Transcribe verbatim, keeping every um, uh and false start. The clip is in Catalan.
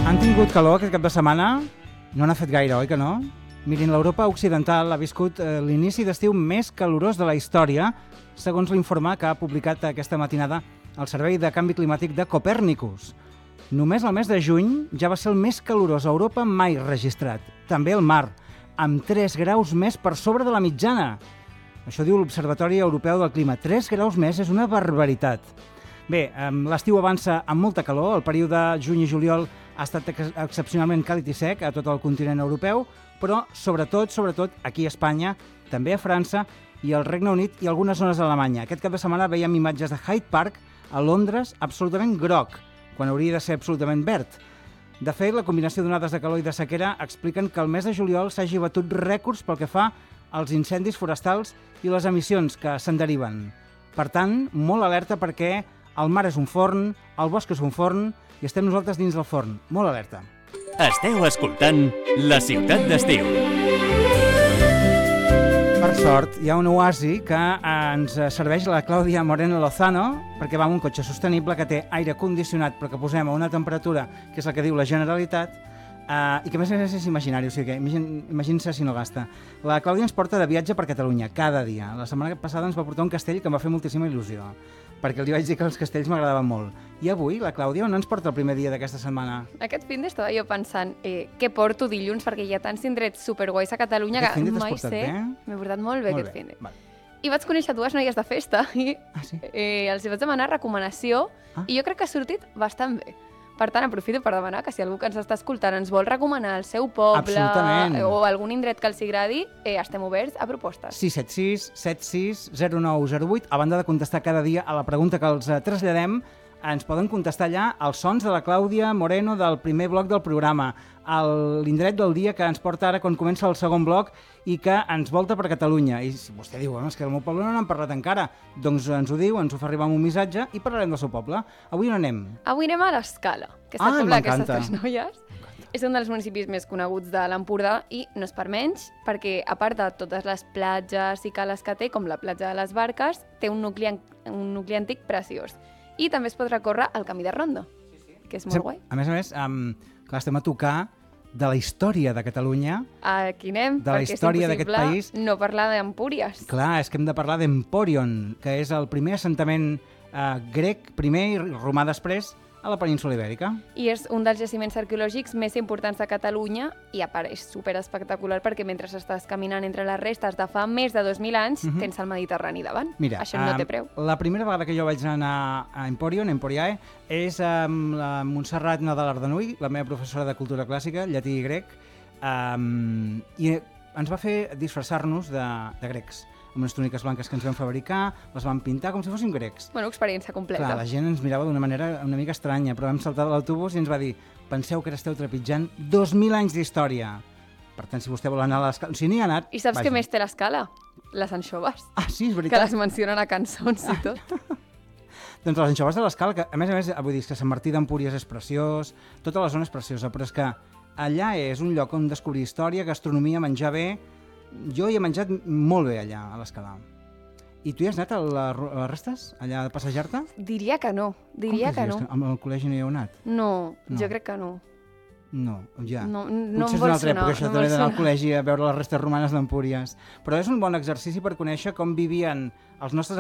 Han tingut calor aquest cap de setmana? No n'ha fet gaire, oi que no? Mirin, l'Europa occidental ha viscut eh, l'inici d'estiu més calorós de la història, segons l'informe que ha publicat aquesta matinada el Servei de Canvi Climàtic de Copèrnicus. Només el mes de juny ja va ser el més calorós a Europa mai registrat. També el mar, amb tres graus més per sobre de la mitjana. Això diu l'Observatori Europeu del Clima. tres graus més és una barbaritat. Bé, l'estiu avança amb molta calor. El període juny i juliol ha estat ex excepcionalment càlid i sec a tot el continent europeu, però sobretot, sobretot aquí a Espanya, també a França i al Regne Unit i algunes zones d'Alemanya. Aquest cap de setmana veiem imatges de Hyde Park a Londres absolutament groc, quan hauria de ser absolutament verd. De fet, la combinació d'onades de calor i de sequera expliquen que el mes de juliol s'hagi batut rècords pel que fa als incendis forestals i les emissions que se'n deriven. Per tant, molt alerta perquè el mar és un forn, el bosc és un forn i estem nosaltres dins del forn. Molt alerta. Esteu escoltant La Ciutat d'Estiu. Per sort, hi ha un oasi que ens serveix la Clàudia Moreno Lozano perquè va amb un cotxe sostenible que té aire condicionat però que posem a una temperatura que és la que diu la Generalitat uh, i que a més a més és imaginari, o sigui que imagin, imagin-se si no gasta. La Clàudia ens porta de viatge per Catalunya cada dia. La setmana passada ens va portar un castell que em va fer moltíssima il·lusió perquè li vaig dir que els castells m'agradaven molt. I avui, la Clàudia, on ens porta el primer dia d'aquesta setmana? Aquest fin d'estava jo pensant eh, què porto dilluns, perquè hi ha tants indrets superguais a Catalunya aquest que mai sé. M'he portat molt bé molt aquest fin de. Vale. I vaig conèixer dues noies de festa i ah, sí? eh, els hi vaig demanar recomanació ah. i jo crec que ha sortit bastant bé. Per tant, aprofito per demanar que si algú que ens està escoltant ens vol recomanar el seu poble o algun indret que els agradi, eh, estem oberts a propostes. sis set sis set sis zero nou zero vuit. A banda de contestar cada dia a la pregunta que els eh, traslladem, ens poden contestar allà els sons de la Clàudia Moreno del primer bloc del programa, l'indret del dia que ens porta ara quan comença el segon bloc i que ens volta per Catalunya. I si vostè diu, és que del meu poble no n'han parlat encara, doncs ens ho diu, ens ho fa arribar amb un missatge i parlarem del seu poble. Avui on anem? Avui anem a l'Escala, que és el poble d'aquestes tres noies. És un dels municipis més coneguts de l'Empordà i no és per menys, perquè a part de totes les platges i cales que té, com la platja de les Barques, té un nucli, un nucli antic preciós. I també es pot recórrer el camí de Ronda, sí, sí. que és molt sí, guai. A més a més, um, clar, estem a tocar de la història de Catalunya. Aquí anem, de la perquè història és d'aquest país. No parlar d'Empúries. Clar, és que hem de parlar d'Empòrion, que és el primer assentament uh, grec, primer i romà després, a la península Ibèrica. I és un dels jaciments arqueològics més importants de Catalunya i apareix superespectacular perquè mentre estàs caminant entre les restes de fa més de dos mil anys, uh-huh. tens el Mediterrani davant. Mira, això no té preu. Um, la primera vegada que jo vaig anar a Empòrion, Emporiae, és amb la Montserrat Nadal Ardanuy, la meva professora de cultura clàssica, llatí i grec, um, i ens va fer disfressar-nos de, de grecs, amb unes túniques blanques que ens vam fabricar, les vam pintar com si fóssim grecs. Bueno, experiència completa. Clar, la gent ens mirava d'una manera una mica estranya, però vam saltar de l'autobús i ens va dir penseu que ara esteu trepitjant dos mil anys d'història. Per tant, si vostè vol anar a l'Escala... Si n'hi ha anat... I saps vagi. què més té l'Escala? Les anxoves. Ah, sí, és veritat. Que les mencionen a cançons i tot. Doncs les anxoves de l'Escala, que a més a més, vull dir que Sant Martí d'Empúries és preciós, tota la zona és preciosa, però és que allà és un lloc on descobrir història, gastronomia, menjar bé. Jo hi he menjat molt bé allà, a l'Escala. I tu hi has anat a, la, a les restes, allà a passejar-te? Diria que no, diria que, que no. Que amb el col·legi no hi heu anat? No, no, jo crec que no. No, ja. No, no potser és una altra època, això no també d'anar al col·legi a veure les restes romanes d'Empúries. Però és un bon exercici per conèixer com vivien els nostres